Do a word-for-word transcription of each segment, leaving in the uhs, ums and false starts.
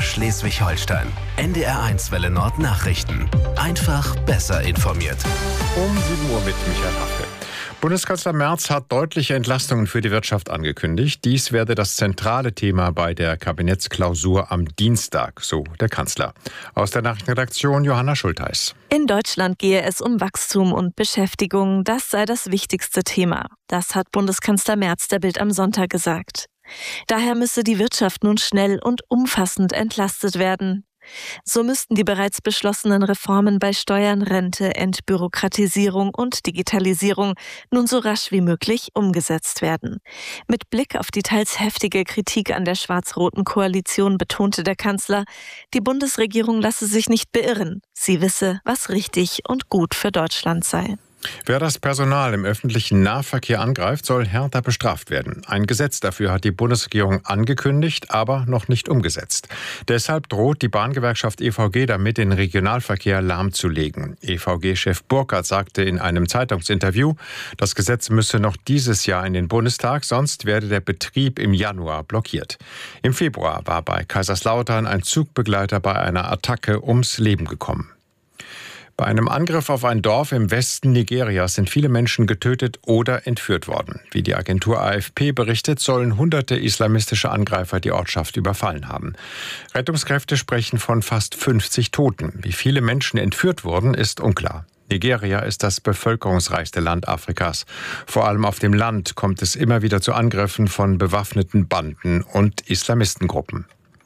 Schleswig-Holstein. N D R eins Welle Nord Nachrichten. Einfach besser informiert. Um sieben Uhr mit Michael Hafke. Bundeskanzler Merz hat deutliche Entlastungen für die Wirtschaft angekündigt. Dies werde das zentrale Thema bei der Kabinettsklausur am Dienstag, so der Kanzler. Aus der Nachrichtenredaktion Johanna Schultheis. In Deutschland gehe es um Wachstum und Beschäftigung. Das sei das wichtigste Thema. Das hat Bundeskanzler Merz der Bild am Sonntag gesagt. Daher müsse die Wirtschaft nun schnell und umfassend entlastet werden. So müssten die bereits beschlossenen Reformen bei Steuern, Rente, Entbürokratisierung und Digitalisierung nun so rasch wie möglich umgesetzt werden. Mit Blick auf die teils heftige Kritik an der schwarz-roten Koalition betonte der Kanzler, die Bundesregierung lasse sich nicht beirren. Sie wisse, was richtig und gut für Deutschland sei. Wer das Personal im öffentlichen Nahverkehr angreift, soll härter bestraft werden. Ein Gesetz dafür hat die Bundesregierung angekündigt, aber noch nicht umgesetzt. Deshalb droht die Bahngewerkschaft E V G damit, den Regionalverkehr lahmzulegen. E V G-Chef Burkhardt sagte in einem Zeitungsinterview, das Gesetz müsse noch dieses Jahr in den Bundestag, sonst werde der Betrieb im Januar blockiert. Im Februar war bei Kaiserslautern ein Zugbegleiter bei einer Attacke ums Leben gekommen. Bei einem Angriff auf ein Dorf im Westen Nigerias sind viele Menschen getötet oder entführt worden. Wie die Agentur A F P berichtet, sollen hunderte islamistische Angreifer die Ortschaft überfallen haben. Rettungskräfte sprechen von fast fünfzig Toten. Wie viele Menschen entführt wurden, ist unklar. Nigeria ist das bevölkerungsreichste Land Afrikas. Vor allem auf dem Land kommt es immer wieder zu Angriffen von bewaffneten Banden und Islamistengruppen.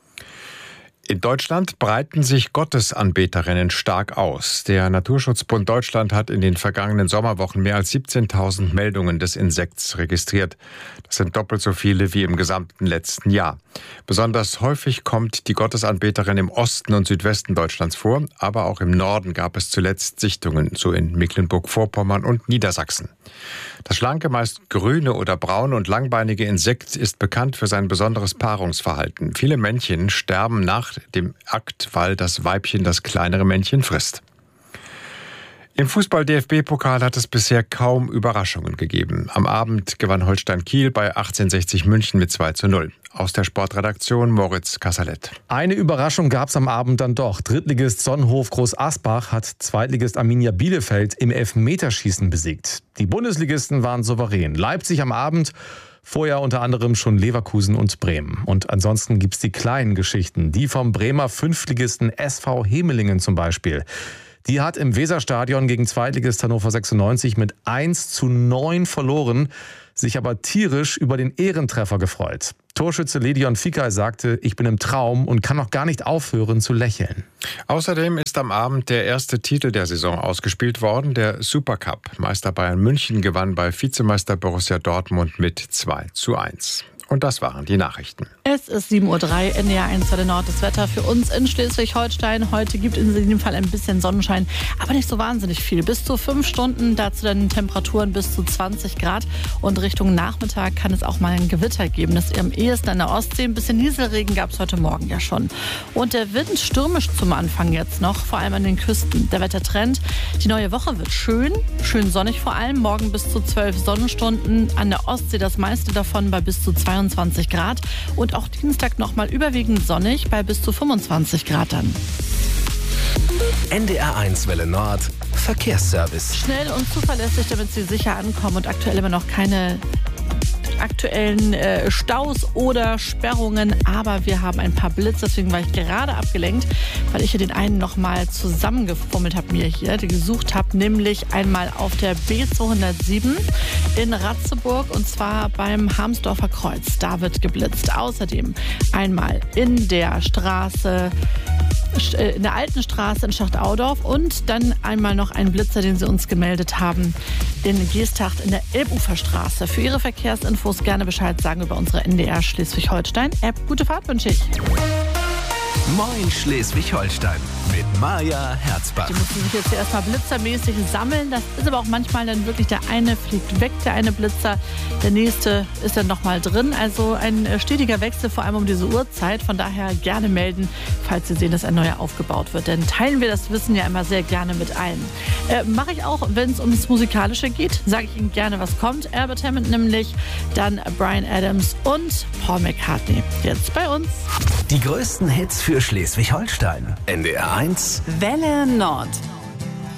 In Deutschland breiten sich Gottesanbeterinnen stark aus. Der Naturschutzbund Deutschland hat in den vergangenen Sommerwochen mehr als siebzehntausend Meldungen des Insekts registriert. Das sind doppelt so viele wie im gesamten letzten Jahr. Besonders häufig kommt die Gottesanbeterin im Osten und Südwesten Deutschlands vor, aber auch im Norden gab es zuletzt Sichtungen, so in Mecklenburg-Vorpommern und Niedersachsen. Das schlanke, meist grüne oder braune und langbeinige Insekt ist bekannt für sein besonderes Paarungsverhalten. Viele Männchen sterben nach dem Akt, weil das Weibchen das kleinere Männchen frisst. Im Fußball-D F B-Pokal hat es bisher kaum Überraschungen gegeben. Am Abend gewann Holstein Kiel bei achtzehnhundertsechzig München mit zwei zu null. Aus der Sportredaktion Moritz Kassalet. Eine Überraschung gab es am Abend dann doch. Drittligist Sonnenhof Groß Asbach hat Zweitligist Arminia Bielefeld im Elfmeterschießen besiegt. Die Bundesligisten waren souverän. Leipzig am Abend, vorher unter anderem schon Leverkusen und Bremen. Und ansonsten gibt's die kleinen Geschichten. Die vom Bremer Fünftligisten S V Hemelingen zum Beispiel. Die hat im Weserstadion gegen Zweitligist Hannover sechsundneunzig mit eins zu neun verloren, sich aber tierisch über den Ehrentreffer gefreut. Torschütze Ledion Fikay sagte, ich bin im Traum und kann noch gar nicht aufhören zu lächeln. Außerdem ist am Abend der erste Titel der Saison ausgespielt worden, der Supercup. Meister Bayern München gewann bei Vizemeister Borussia Dortmund mit zwei zu eins. Und das waren die Nachrichten. Es ist sieben Uhr drei, N D R eins Welle Nord. Das Wetter für uns in Schleswig-Holstein. Heute gibt es in jedem Fall ein bisschen Sonnenschein, aber nicht so wahnsinnig viel. Bis zu fünf Stunden, dazu dann Temperaturen bis zu zwanzig Grad. Und Richtung Nachmittag kann es auch mal ein Gewitter geben. Das ist am ehesten an der Ostsee. Ein bisschen Nieselregen gab es heute Morgen ja schon. Und der Wind stürmisch zum Anfang jetzt noch, vor allem an den Küsten. Der Wettertrend, die neue Woche wird schön, schön sonnig vor allem. Morgen bis zu zwölf Sonnenstunden. An der Ostsee das meiste davon bei bis zu zweiundzwanzig Grad. Und auch Dienstag nochmal überwiegend sonnig bei bis zu fünfundzwanzig Grad dann. N D R eins Welle Nord Verkehrsservice. Schnell und zuverlässig, damit Sie sicher ankommen und aktuell immer noch keine aktuellen äh, Staus oder Sperrungen, aber wir haben ein paar Blitze, deswegen war ich gerade abgelenkt, weil ich hier den einen noch mal zusammengefummelt habe, mir hier gesucht habe, nämlich einmal auf der B zweihundertsieben in Ratzeburg und zwar beim Harmsdorfer Kreuz. Da wird geblitzt. Außerdem einmal in der Straße in der alten Straße in Schachtaudorf und dann einmal noch ein Blitzer, den Sie uns gemeldet haben, in Geesthacht in der Elbuferstraße. Für Ihre Verkehrsinfos gerne Bescheid sagen über unsere N D R Schleswig-Holstein-App. Gute Fahrt wünsche ich. Moin Schleswig-Holstein mit Maja Herzbach. Die mussten sich jetzt hier erstmal blitzermäßig sammeln. Das ist aber auch manchmal dann wirklich, der eine fliegt weg, der eine Blitzer, der nächste ist dann nochmal drin. Also ein stetiger Wechsel, vor allem um diese Uhrzeit. Von daher gerne melden, falls Sie sehen, dass ein neuer aufgebaut wird. Denn teilen wir das Wissen ja immer sehr gerne mit allen. Äh, Mache ich auch, wenn es ums Musikalische geht, sage ich Ihnen gerne, was kommt. Albert Hammond nämlich, dann Bryan Adams und Paul McCartney. Jetzt bei uns. Die größten Hits für für Schleswig-Holstein. N D R eins Welle Nord.